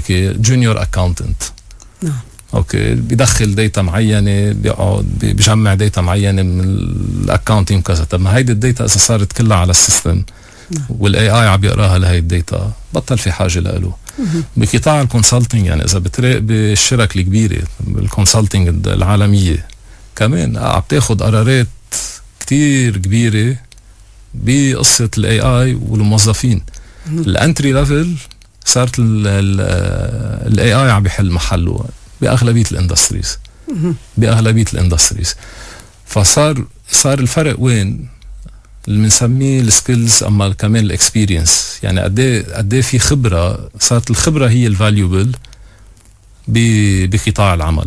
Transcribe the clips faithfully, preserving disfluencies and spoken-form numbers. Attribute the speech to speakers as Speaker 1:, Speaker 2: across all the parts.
Speaker 1: بالشركة جونيور أكاونتنت.
Speaker 2: نعم.
Speaker 1: اوكي، بيدخل ديتا معينه، بيقعد بيجمع ديتا معينه من الاكاونتينج كذا. طب ما هيدي الديتا اذا صارت كلها على السيستم والاي اي عم بيقراها لهي الديتا، بطل في حاجه له. بقطاع الكونسلتنج يعني اذا بتراقب الشركه الكبيره بالكونسلتنج العالميه كمان عم تاخذ قرارات كتير كبيره بقصه الاي اي والموظفين. الانتري ليفل صارت الاي اي عم بيحل محله باغلبيه الاندستريز باغلبيه الاندستريز فصار صار الفرق وين اللي بنسميه السكيلز، اما كمان الاكسبيرينس. يعني قد ايه قد ايه في خبره، صارت الخبره هي الفاليوبل بقطاع العمل.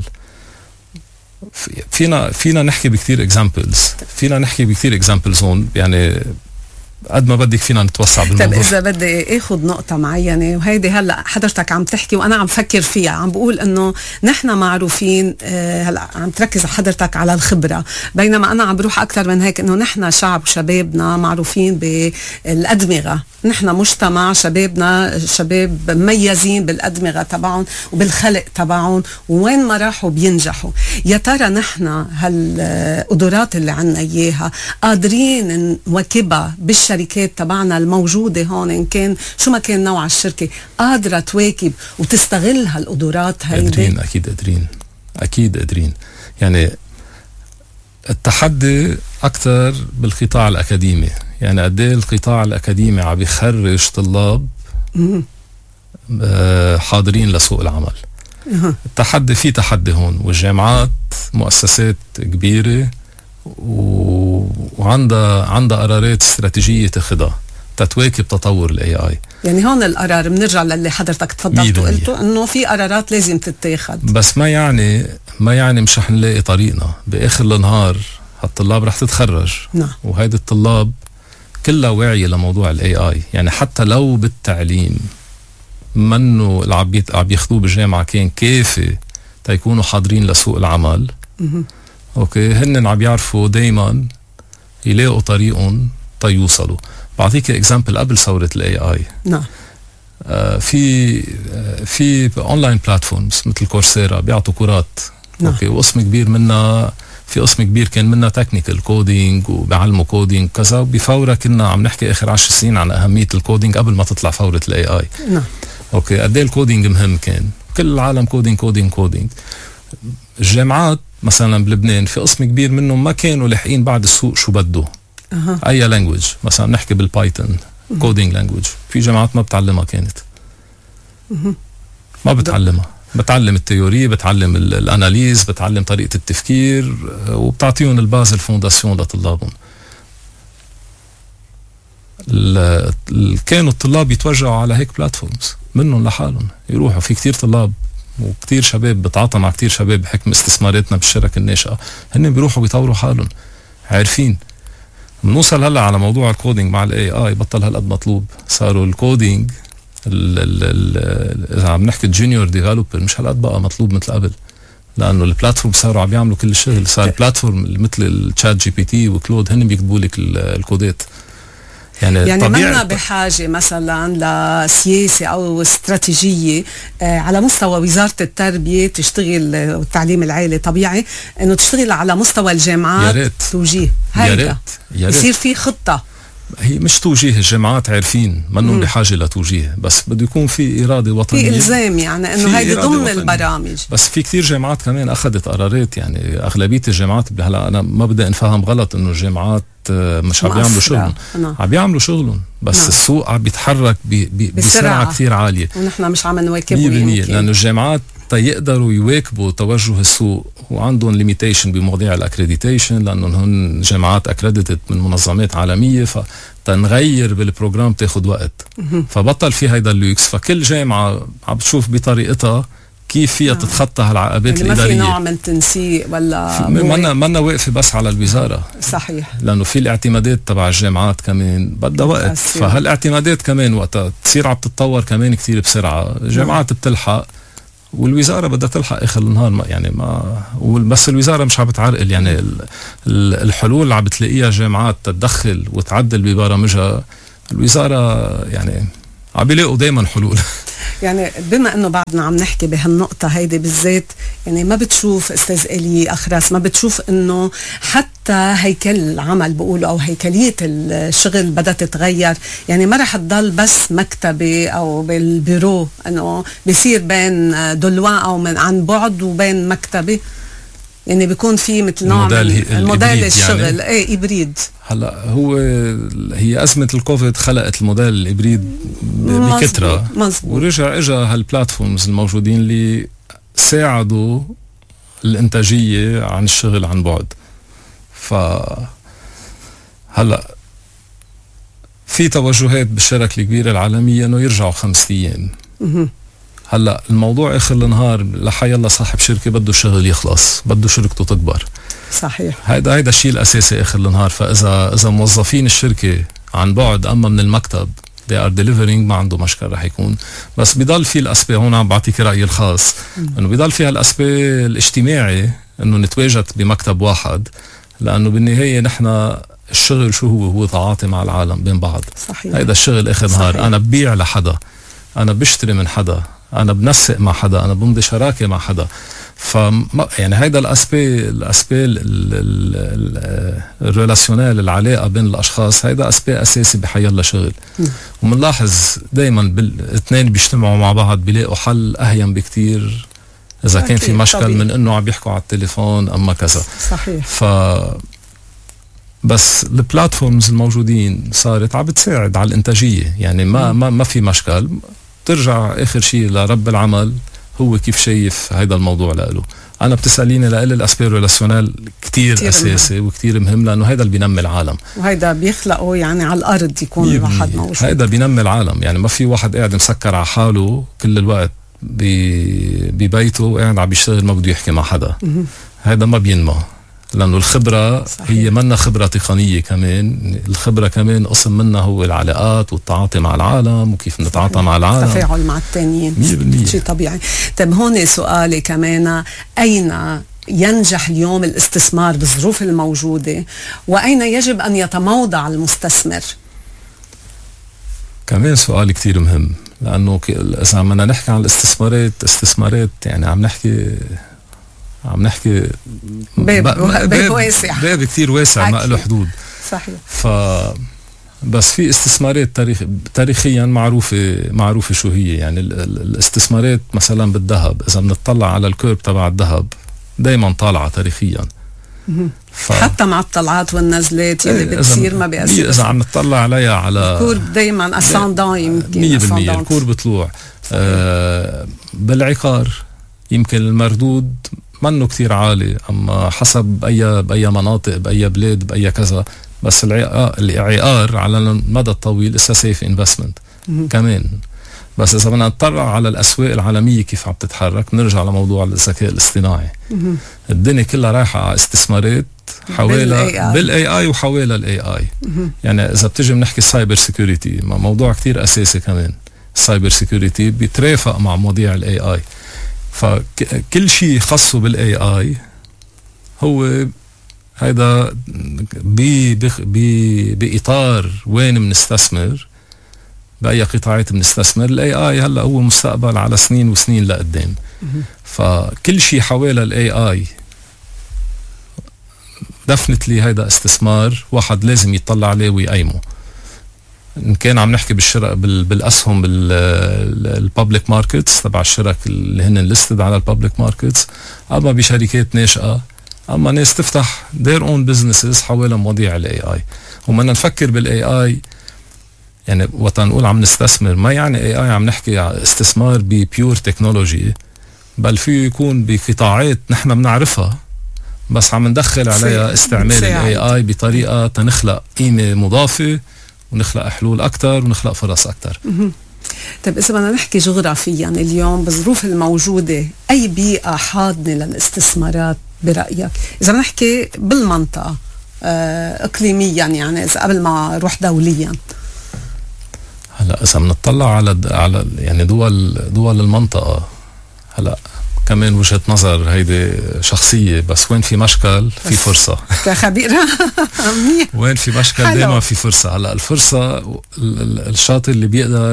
Speaker 1: فينا فينا نحكي بكثير اكزامبلز فينا نحكي بكثير اكزامبلز هون، يعني قد ما بدك فينا نتوسع بالموضوع.
Speaker 2: طب إذا بدي أخذ نقطة معينة، وهيدي هلأ حضرتك عم تحكي وأنا عم فكر فيها، عم بقول إنه نحن معروفين، هلأ عم تركز حضرتك على الخبرة، بينما أنا عم بروح أكتر من هيك، إنه نحن شعب وشبابنا معروفين بالأدمغة. نحن مجتمع شبابنا شباب مميزين بالأدمغة تبعهم وبالخلق تبعهم، وين ما راحوا بينجحوا. يا ترى نحن هالقدرات اللي عنا إياها قادرين نواكبها بالشركات تبعنا الموجودة هون، إن كان شو ما كان نوع الشركة، قادرة تواكب وتستغل هالقدرات هيدي؟
Speaker 1: قادرين، أكيد قادرين، أكيد قادرين. يعني التحدي أكتر بالقطاع الأكاديمي. يعني قد ايه القطاع الأكاديمي عم بيخرج طلاب حاضرين لسوق العمل. التحدي في تحدي هون، والجامعات مؤسسات كبيرة وعندها عندها قرارات استراتيجية تاخدها تتواكب تطور الاي اي.
Speaker 2: يعني هون القرار بنرجع للي حضرتك تفضلت وقلته، انه في قرارات لازم تتاخد، بس
Speaker 1: ما يعني ما يعني مش رح نلاقي طريقنا باخر النهار. هالطلاب رح تتخرج.
Speaker 2: نعم.
Speaker 1: وهيدي الطلاب كلها واعية لموضوع الاي اي. يعني حتى لو بالتعليم منه اللي عم ياخذوه بالجامعة كان كافي تيكونوا حاضرين لسوق العمل.
Speaker 2: م-
Speaker 1: اوكي، هن عم بيعرفوا دايما يلاقوا طريقهم تيوصلوا. بعطيك اكزامبل قبل ثورة الاي اي.
Speaker 2: نعم.
Speaker 1: آه في آه في اونلاين بلاتفورمز مثل كورسيرا بيعطوا كورات.
Speaker 2: نعم.
Speaker 1: اوكي، وقسم كبير منها في قسم كبير كان منها تكنيكال كودينج وبيعلموا كودينج كذا. بفورة كنا عم نحكي اخر عشر سنين عن اهمية الكودينج قبل ما تطلع فورة الاي اي.
Speaker 2: نعم.
Speaker 1: اوكي، قد ايه الكودينج مهم كان، كل العالم كودينج كودينج كودينج. الجامعات مثلا بلبنان في قسم كبير منهم ما كانوا لاحقين بعد السوق شو بده.
Speaker 2: أه.
Speaker 1: اي لانجويج، مثلا نحكي بالبايثون كودينج لانجويج، في جامعات ما بتعلمها كانت.
Speaker 2: أه.
Speaker 1: ما بتعلمها، بتعلم التيوري، بتعلم الاناليز، بتعلم طريقة التفكير، وبتعطيهم الباز الفونداسيون لطلابهم. كانوا الطلاب يتوجهوا على هيك بلاتفورمز منهم لحالهم يروحوا. في كتير طلاب وكتير شباب بتعاطى مع كتير شباب بحكم استثماراتنا بالشركة الناشئة، هن بيروحوا بيطوروا حالهم عارفين. بنوصل هلا على موضوع الكودينج مع الاي اي، بطل هالقد مطلوب. صاروا الكودينج اذا عم نحكي جونيور ديفلوبر مش هالقد بقى مطلوب مثل قبل، لانه البلاتفورم صاروا عم يعملوا كل الشغل. صار البلاتفورم مثل الشات جي بي تي وكلود هن بيكتبوا لك الكودات. يعني
Speaker 2: يعني منا بحاجة مثلا لسياسة أو استراتيجية آه على مستوى وزارة التربية تشتغل والتعليم العالي، طبيعي إنه تشتغل على مستوى الجامعات.
Speaker 1: يا ريت.
Speaker 2: توجيه هيدا يصير في خطة.
Speaker 1: هي مش توجيه، الجامعات عارفين منهم بحاجة لتوجيه، بس بده يكون في إرادة وطنية،
Speaker 2: في إلزام، يعني إنه هيدي ضمن البرامج.
Speaker 1: بس في كتير جامعات كمان أخذت قرارات. يعني أغلبية الجامعات، هلا أنا ما بدي أنفهم غلط إنه الجامعات مش عم بيعملوا شغلهم، عم بيعملوا شغلهم، بس نعم. السوق عم بيتحرك بي بي بسرعة كتير عالية،
Speaker 2: ونحن مش عم نواكبه.
Speaker 1: لأنه الجامعات تيقدروا يواكبوا توجه السوق، وعندهم ليميتيشن بمواضيع الاكريديتيشن، لأنه هن جامعات اكريديتد من منظمات عالمية، فتنغير بالبروجرام تاخد وقت. فبطل في هيدا اللوكس. فكل جامعة عم بتشوف بطريقتها كيف فيها آه. تتخطى هالعقبات يعني الإدارية.
Speaker 2: ما في نوع من تنسيق ولا
Speaker 1: منا منا واقفة بس على الوزارة.
Speaker 2: صحيح.
Speaker 1: لأنه في الاعتمادات تبع الجامعات كمان بدها وقت أسير. فهالاعتمادات كمان وقتها تصير عم تتطور كمان كتير بسرعة. الجامعات آه. بتلحق والوزارة بدها تلحق آخر النهار. ما يعني ما بس الوزارة مش عم بتعرقل. يعني الحلول اللي عم بتلاقيها الجامعات تتدخل وتعدل ببرامجها، الوزارة يعني عم بيلاقوا دايما حلول.
Speaker 2: يعني بما انه بعدنا عم نحكي بهالنقطة هيدي بالذات، يعني ما بتشوف استاذ إلي أخرس، ما بتشوف انه حتى هيكل العمل بقولوا او هيكلية الشغل بدأت تتغير؟ يعني ما رح تضل بس مكتبي او بالبيرو، انه بيصير بين دلوان او من عن بعد وبين مكتبي، يعني بيكون في مثل نوع من الموديل الشغل يعني. ايه إبريد.
Speaker 1: هلا هو هي أزمة الكوفيد خلقت الموديل الإبريد بكثرة، ورجع اجى هالبلاتفورمز الموجودين اللي ساعدوا الإنتاجية عن الشغل عن بعد. ف هلا في توجهات بالشركة الكبيرة العالمية انه يرجعوا خمس ايام. هلا الموضوع اخر النهار لحي الله صاحب شركة بده الشغل يخلص، بده شركته تكبر.
Speaker 2: صحيح.
Speaker 1: هيدا هيدا الشيء الاساسي اخر النهار. فاذا اذا موظفين الشركة عن بعد اما من المكتب they are delivering ما عنده مشكلة رح يكون. بس بيضل في الاسباب، هون عم بعطيك رأيي الخاص، انه بيضل فيها الاسباب الاجتماعي انه نتواجد بمكتب واحد، لانه بالنهاية نحن الشغل شو هو؟ هو تعاطي مع العالم بين بعض.
Speaker 2: صحيح.
Speaker 1: هيدا الشغل اخر نهار. انا ببيع لحدا، انا بشتري من حدا، انا بنسق مع حدا، انا بمضي شراكه مع حدا. ف يعني هيدا الاسبي الاسبي الريلاسيونيل، العلاقه بين الاشخاص، هيدا اسبي اساسي بحي الله شغل. ومنلاحظ دائما الاثنين بيجتمعوا مع بعض بيلاقوا حل اهين بكتير اذا كان في مشكل طبيعي. من انه عم بيحكوا على التليفون اما كذا.
Speaker 2: صحيح.
Speaker 1: ف بس البلاتفورمز الموجودين صارت عم بتساعد على الانتاجيه، يعني ما ما ما في مشكل. ترجع اخر شيء لرب العمل هو كيف شايف هيدا الموضوع له. انا بتساليني لإلي الاسبير ريلاسيونيل كتير اساسي مهم. وكتير مهم، لانه هيدا اللي بينمي العالم،
Speaker 2: وهيدا بيخلقه يعني على الارض يكون الواحد موجود.
Speaker 1: هيدا بينمي العالم، يعني ما في واحد قاعد مسكر على حاله كل الوقت ببيته وقاعد عم بيشتغل ما بده يحكي مع حدا. هيدا ما بينمى، لأنه الخبرة صحيح. هي منا خبرة تقنية كمان، الخبرة كمان قسم منها هو العلاقات والتعاطي مع العالم وكيف نتعاطى مع العالم،
Speaker 2: تفاعل مع التانيين،
Speaker 1: مية بالمية
Speaker 2: شيء طبيعي. طيب هون سؤالي كمان، أين ينجح اليوم الاستثمار بالظروف الموجودة، وأين يجب أن يتموضع المستثمر؟
Speaker 1: كمان سؤال كتير مهم، لأنه إذا بدنا نحكي عن الاستثمارات استثمارات يعني عم نحكي عم نحكي
Speaker 2: باب, باب واسع،
Speaker 1: باب كتير واسع ما له حدود.
Speaker 2: صحيح.
Speaker 1: ف بس في استثمارات تاريخ تاريخيا معروفة معروفة شو هي، يعني ال... ال... الاستثمارات مثلا بالذهب، إذا بنطلع على الكيرب تبع الذهب دايما طالعة تاريخيا.
Speaker 2: ف... حتى مع الطلعات والنزلات اللي ايه بتصير ما بيأثر.
Speaker 1: إذا عم نطلع عليها على
Speaker 2: الكورب دايما أساندان، يمكن
Speaker 1: مية بالمية الكورب بطلوع. آه بالعقار يمكن المردود منه كتير عالي، أما حسب بأي بأي مناطق بأي بلاد بأي كذا، بس العقار على المدى الطويل إسا سيف انفستمنت كمان. بس إذا بدنا نطلع على الأسواق العالمية كيف عم تتحرك، نرجع لموضوع الذكاء الاصطناعي. الدنيا كلها رايحة على استثمارات حوالي بالاي اي وحوالي الاي اي. يعني إذا بتجي بنحكي سايبر سيكوريتي، موضوع كتير أساسي كمان. السايبر سيكوريتي بيترافق مع مواضيع الاي اي، فكل شيء خاصه بالاي اي هو هيدا بي بي باطار وين بنستثمر، باي قطاعات بنستثمر. الاي اي هلا هو مستقبل على سنين وسنين لقدام. فكل شيء حوالي الاي اي دفنتلي هيدا استثمار واحد لازم يطلع عليه ويقيمه. إن كان عم نحكي بالشراء بالأسهم بالبابليك ماركتس تبع الشرك اللي هن ليستد على البابليك ماركتس، أما بشركات ناشئة، أما ناس تفتح their own businesses حوالي مواضيع ال إيه آي. ومنا نفكر بال إيه آي يعني وقت نقول عم نستثمر ما يعني إيه آي عم نحكي استثمار ببيور تكنولوجي، بل فيه يكون بقطاعات نحن بنعرفها بس عم ندخل عليها استعمال ال إيه آي بطريقة تنخلق قيمة مضافة ونخلق حلول أكتر ونخلق فرص أكتر.
Speaker 2: طيب إذا بدنا نحكي جغرافيا يعني اليوم بالظروف الموجودة، أي بيئة حاضنة للاستثمارات برأيك؟ إذا بدنا نحكي بالمنطقة آه إقليميا، يعني إذا قبل ما نروح دوليا.
Speaker 1: هلا إذا بنطلع على على يعني دول دول المنطقة، هلا كمان وجهة نظر هيدي شخصية، بس وين في مشكل في فرصة.
Speaker 2: كخبيرة
Speaker 1: وين في مشكل دائما في فرصة. هلا الفرصة الشاطر اللي بيقدر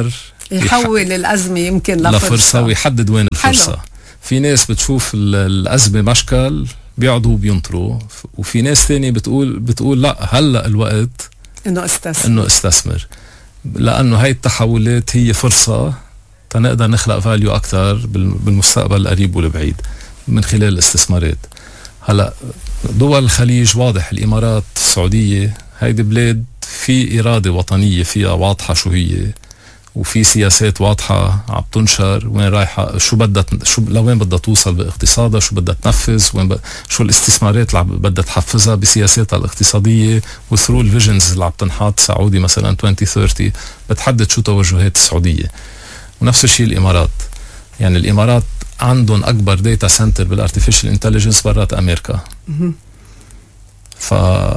Speaker 2: يحول الأزمة يمكن لفرصة,
Speaker 1: لفرصة ويحدد وين الفرصة. حلو. في ناس بتشوف الأزمة مشكل بيقعدوا بينطروا، وفي ناس ثانية بتقول بتقول لا هلأ الوقت
Speaker 2: إنه استثمر
Speaker 1: إنه استثمر، لأنه هاي التحولات هي فرصة تنقدر نخلق فاليو أكتر بالمستقبل القريب والبعيد من خلال الاستثمارات. هلأ دول الخليج واضح، الإمارات، السعودية، هيدي بلاد في إرادة وطنية فيها واضحة شو هي، وفي سياسات واضحة عم تنشر وين رايحة، شو بدها شو لوين بدها توصل باقتصادها، شو بدها تنفذ، وين ب... شو الاستثمارات اللي بدها تحفزها بسياساتها الاقتصادية، وثرو الفيجنز اللي عم تنحط سعودي مثلا عشرين ثلاثين بتحدد شو توجهات السعودية. ونفس الشيء الإمارات، يعني الإمارات عندهم أكبر داتا سنتر بالارتفيشال انتليجنس برات أمريكا. ف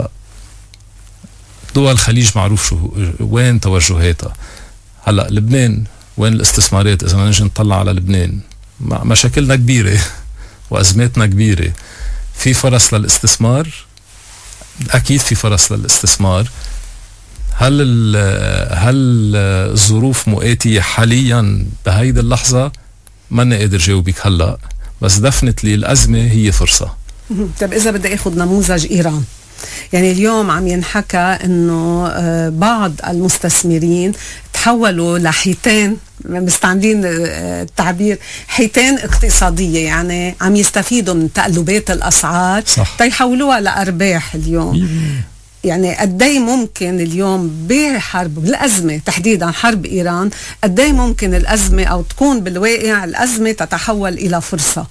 Speaker 1: دول الخليج معروف شو وين توجهاتها. هلا لبنان وين الاستثمارات؟ إذا ما نجي نطلع على لبنان مشاكلنا كبيرة وأزماتنا كبيرة، في فرص للاستثمار، أكيد في فرص للاستثمار. هل هل الظروف مؤاتية حاليا بهيدي اللحظة؟ ما قادر جاوبك هلا، بس دفنتلي الأزمة هي فرصة.
Speaker 2: طب إذا بدي أخذ نموذج إيران، يعني اليوم عم ينحكى إنه بعض المستثمرين تحولوا لحيتان، مستعملين التعبير حيتان اقتصادية، يعني عم يستفيدوا من تقلبات الأسعار تيحولوها لأرباح اليوم. يعني قدي ممكن اليوم بحرب بالأزمة تحديدا حرب إيران، قدي ممكن الأزمة أو تكون بالواقع الأزمة تتحول إلى فرصة؟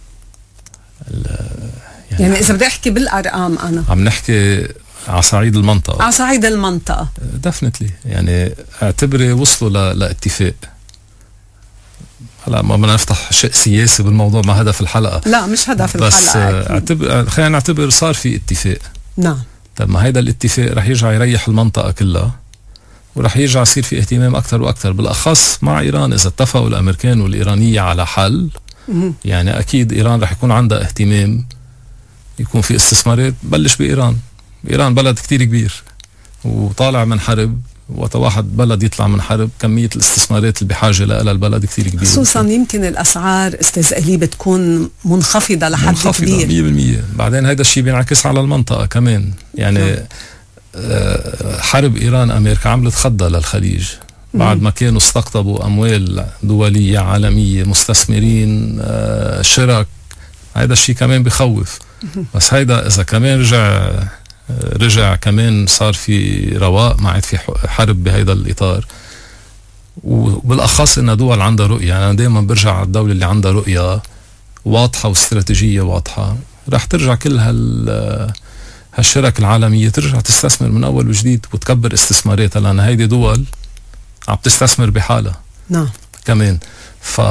Speaker 2: يعني, يعني إذا بدي أحكي بالأرقام، أنا
Speaker 1: عم نحكي على صعيد المنطقة،
Speaker 2: على صعيد المنطقة
Speaker 1: دفنتلي، يعني اعتبري وصلوا لاتفاق. هلا ما بدنا نفتح شيء سياسي بالموضوع، ما هدف الحلقة،
Speaker 2: لا مش هدف
Speaker 1: بس
Speaker 2: الحلقة،
Speaker 1: بس اعتبر خلينا نعتبر صار في اتفاق.
Speaker 2: نعم.
Speaker 1: طب ما هيدا الاتفاق رح يرجع يريح المنطقة كلها، ورح يرجع يصير في اهتمام أكتر وأكتر، بالأخص مع إيران. إذا اتفقوا الأمريكان والإيرانية على حل، يعني أكيد إيران رح يكون عندها اهتمام يكون في استثمارات. بلش بإيران، إيران بلد كتير كبير وطالع من حرب، وتواحد بلد يطلع من حرب كمية الاستثمارات اللي بحاجة لها البلد كتير كبير،
Speaker 2: خصوصا يمكن الأسعار استاذ إلي بتكون منخفضة لحد
Speaker 1: منخفضة
Speaker 2: كبير
Speaker 1: مية بالمية. بعدين هيدا الشيء بينعكس على المنطقة كمان، يعني آه حرب إيران أمريكا عملت خضة للخليج بعد ما كانوا استقطبوا أموال دولية عالمية، مستثمرين، آه شرك. هيدا الشيء كمان بخوف. بس هيدا إذا كمان رجع رجع كمان صار في رواق، ما عاد في حرب بهيدا الإطار، وبالأخص إن دول عندها رؤية. يعني أنا دايما برجع على الدولة اللي عندها رؤية واضحة واستراتيجية واضحة، رح ترجع كل هال هالشرك العالمية ترجع تستثمر من أول وجديد وتكبر استثماراتها، لأن هيدي دول عم تستثمر بحالها.
Speaker 2: نعم.
Speaker 1: كمان ف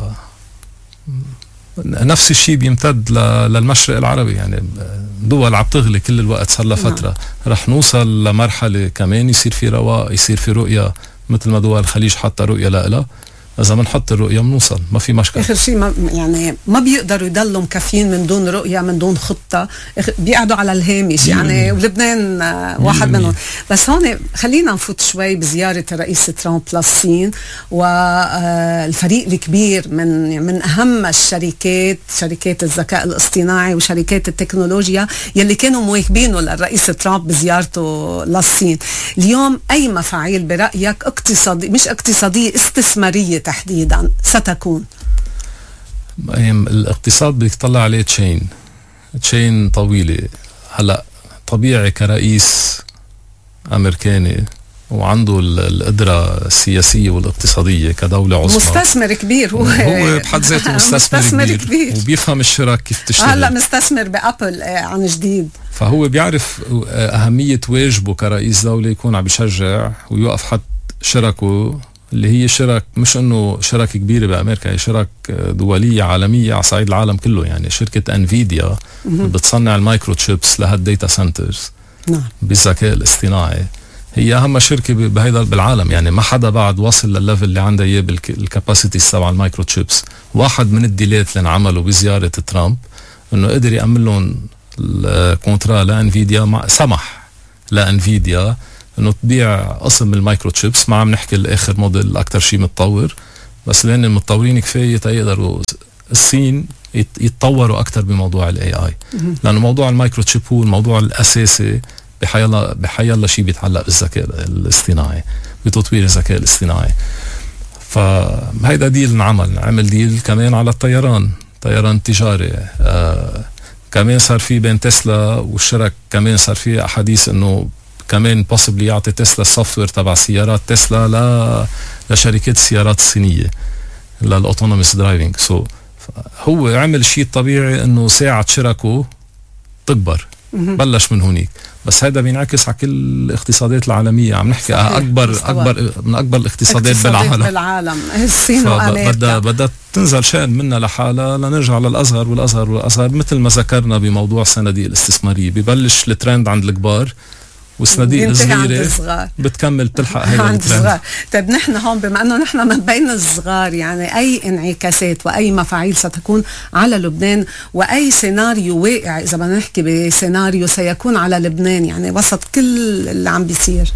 Speaker 1: نفس الشيء بيمتد للمشرق العربي، يعني دول عم تغلي كل الوقت صار لها فترة. نعم. رح نوصل لمرحلة كمان يصير في رواق، يصير في رؤية مثل ما دول الخليج حتى رؤية لها. إذا بنحط الرؤية بنوصل، ما في مشكلة.
Speaker 2: آخر شيء ما يعني ما بيقدروا يضلوا مكفين من دون رؤية، من دون خطة، بيقعدوا على الهامش يعني. ولبنان واحد منهم. بس هون خلينا نفوت شوي بزيارة الرئيس ترامب للصين والفريق الكبير من من أهم الشركات، شركات الذكاء الاصطناعي وشركات التكنولوجيا يلي كانوا مواكبينه للرئيس ترامب بزيارته للصين. اليوم أي مفاعيل برأيك اقتصادي مش اقتصادية استثمارية تحديدا ستكون؟
Speaker 1: الاقتصاد بدك تطلع عليه تشين تشين طويلة. هلا طبيعي كرئيس أمريكاني وعنده القدرة السياسية والاقتصادية كدولة عظمى،
Speaker 2: مستثمر كبير، هو
Speaker 1: هو بحد ذاته مستثمر, مستثمر كبير, كبير وبيفهم الشرك كيف تشتغل.
Speaker 2: هلا مستثمر بأبل عن جديد،
Speaker 1: فهو بيعرف أهمية واجبه كرئيس دولة يكون عم بيشجع ويوقف حد شركه، اللي هي شرك مش انه شركة كبيرة بأمريكا، هي شرك دولية عالمية على صعيد العالم كله. يعني شركة انفيديا بتصنع المايكرو تشيبس لهالديتا سنترز بالذكاء الاصطناعي، هي اهم شركة بهيدا بالعالم. يعني ما حدا بعد وصل للليفل اللي عنده اياه بالكاباسيتي تبع المايكرو تشيبس. واحد من الديلات اللي انعملوا بزيارة ترامب انه قدر يأمن لهم الكونترا لانفيديا، مع سمح لانفيديا انه تبيع قسم المايكرو تشيبس. ما عم نحكي الاخر موديل اكثر شيء متطور، بس لان المتطورين كفايه تيقدروا الصين يتطوروا اكثر بموضوع الاي اي، لانه موضوع المايكرو تشيب هو الموضوع الاساسي بحيالله بحيالله شيء بيتعلق بالذكاء الاصطناعي، بتطوير الذكاء الاصطناعي. فهيدا ديل انعمل، عمل ديل كمان على الطيران، طيران تجاري. آه كمان صار في بين تسلا والشرك، كمان صار في احاديث انه كمان possibly يعطي تسلا السوفت وير تبع سيارات تسلا ل لشركات السيارات الصينيه للاوتونوموس درايفنج. سو هو عمل شيء طبيعي انه ساعه شركه تكبر، بلش من هونيك. بس هذا بينعكس على كل الاقتصادات العالميه. عم نحكي على اكبر مستوى. اكبر من اكبر الاقتصادات بالعالم
Speaker 2: بالعالم الصين وامريكا.
Speaker 1: بدها بدها تنزل شان منها لحالها لنرجع للاصغر والاصغر والاصغر، مثل ما ذكرنا بموضوع الصناديق الاستثماريه. ببلش الترند عند الكبار والصناديق الصغيره بتكمل تلحق هي الترند.
Speaker 2: طيب نحن هون بما انه نحن من بين الصغار، يعني اي انعكاسات واي مفاعيل ستكون على لبنان، واي سيناريو واقع اذا بدنا نحكي بسيناريو سيكون على لبنان يعني وسط كل اللي عم بيصير؟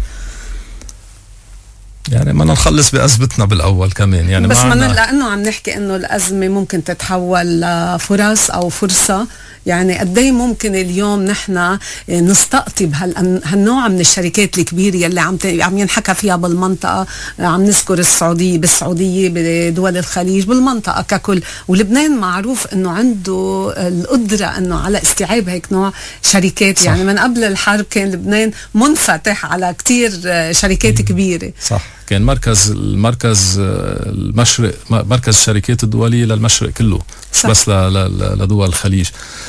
Speaker 1: يعني ما نخلص بأزمتنا بالأول كمان يعني،
Speaker 2: بس ما لأنه عم نحكي إنه الأزمة ممكن تتحول لفرص أو فرصة. يعني قدي ممكن اليوم نحن نستقطب هالنوع من الشركات الكبيرة يلي عم عم ينحكى فيها بالمنطقة. عم نذكر السعودية بالسعودية بدول الخليج بالمنطقة ككل، ولبنان معروف إنه عنده القدرة إنه على استيعاب هيك نوع شركات. صح. يعني من قبل الحرب كان لبنان منفتح على كتير شركات م. كبيرة. صح،
Speaker 1: كان مركز المركز المشرق، مركز الشركات الدولية للمشرق كله، مش بس لدول الخليج.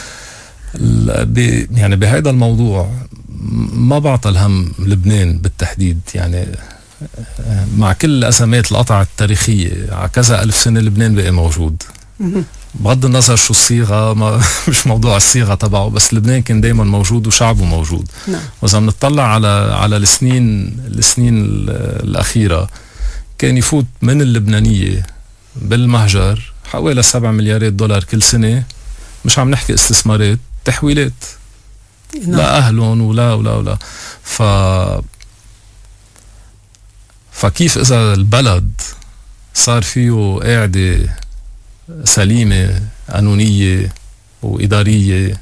Speaker 1: يعني بهذا الموضوع ما بعطى الهم لبنان بالتحديد. يعني مع كل الأزمات القطع التاريخية على كذا ألف سنة لبنان بقى موجود، بغض النظر شو الصيغة، ما مش موضوع الصيغة تبعه، بس لبنان كان دايما موجود وشعبه موجود. نعم. وإذا بنطلع على على السنين السنين الأخيرة كان يفوت من اللبنانية بالمهجر حوالي سبعة مليارات دولار كل سنة. مش عم نحكي استثمارات، تحويلات. نعم. لا أهلهم ولا ولا ولا ف فكيف إذا البلد صار فيه قاعدة سليمة قانونية وإدارية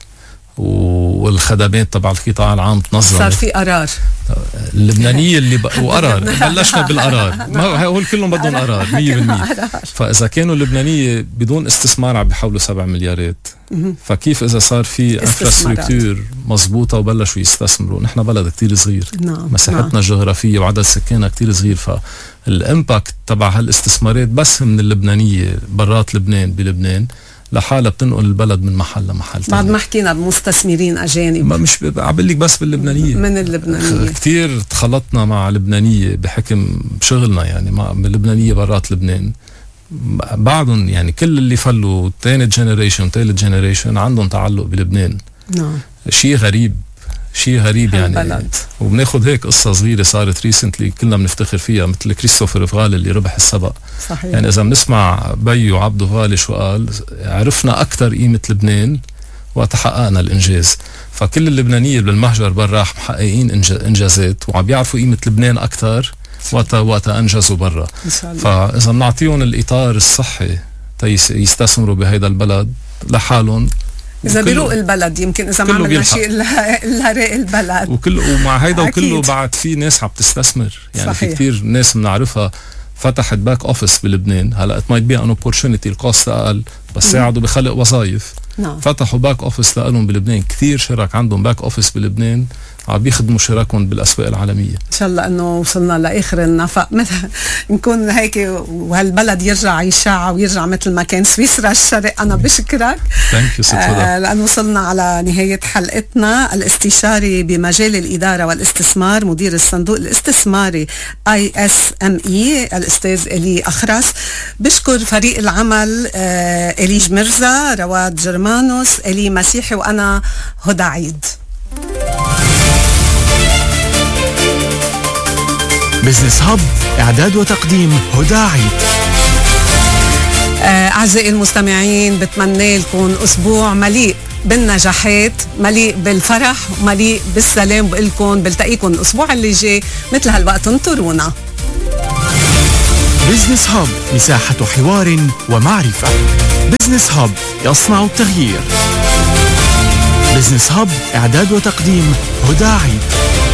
Speaker 1: والخدمات تبع القطاع العام تنظم،
Speaker 2: صار في قرار
Speaker 1: اللبنانية اللي ب... وقرار بلشنا بالقرار، ما هول كلهم بدهم قرار مية بالمية. فإذا كانوا اللبنانية بدون استثمار عم بيحولوا سبع مليارات، فكيف إذا صار في انفراستراكتور مزبوطة وبلشوا يستثمروا؟ نحن بلد كتير صغير، نعم. مساحتنا نعم. الجغرافية وعدد سكاننا كتير صغير، فالإمباكت تبع هالاستثمارات بس من اللبنانية برات لبنان بلبنان لحالة بتنقل البلد من محل لمحل.
Speaker 2: بعد ما حكينا بمستثمرين أجانب،
Speaker 1: ما مش عبالك لك بس باللبنانية،
Speaker 2: من اللبنانية
Speaker 1: كتير تخلطنا مع لبنانية بحكم شغلنا يعني، مع اللبنانية برات لبنان بعضهم يعني كل اللي فلوا تاني جنريشن تالت جنريشن عندهم تعلق بلبنان. نعم. شيء غريب، شيء غريب يعني بلد. وبناخد هيك قصة صغيرة صارت ريسنتلي كلنا بنفتخر فيها، مثل كريستوفر فغالي اللي ربح السبق. صحيح. يعني إذا بنسمع بيو عبده فغالي شو قال، عرفنا أكتر قيمة لبنان وتحققنا الإنجاز. فكل اللبنانية بالمهجر برا محققين إنجازات وعم بيعرفوا قيمة لبنان أكتر وقت وقت أنجزوا برا. فإذا بنعطيهم الإطار الصحي يستثمروا بهيدا البلد لحالهم،
Speaker 2: إذا بيروق البلد يمكن إذا ما عملنا شيء إلا راق البلد
Speaker 1: وكل ومع هيدا وكله بعد في ناس عم تستثمر يعني. صحيح. في كتير ناس بنعرفها فتحت باك اوفيس بلبنان، هلا it might be an opportunity، القوست أقل بس ساعدوا بخلق وظائف. نعم. فتحوا باك اوفيس لهم بلبنان، كثير شرك عندهم باك اوفيس بلبنان عم بيخدموا شركهم بالاسواق العالميه. ان
Speaker 2: شاء الله انه وصلنا لاخر النفق نكون هيك وهالبلد يرجع يشع ويرجع مثل ما كان سويسرا الشرق. انا بشكرك آه لانه وصلنا على نهايه حلقتنا. الاستشاري بمجال الاداره والاستثمار، مدير الصندوق الاستثماري اي اس ام اي الاستاذ إلي أخرس. بشكر فريق العمل آه إليج مرزا، رواد جرمانوس، إلي مسيحي، وانا هدى عيد.
Speaker 3: بزنس هاب إعداد وتقديم هدى عيد.
Speaker 2: أعزائي المستمعين، بتمنى لكم أسبوع مليء بالنجاحات، مليء بالفرح ومليء بالسلام. بقول لكم بلتقيكم الأسبوع اللي جاي مثل هالوقت، انطرونا.
Speaker 3: بزنس هاب، مساحة حوار ومعرفة. بزنس هاب يصنع التغيير. بزنس هاب إعداد وتقديم هدى عيد.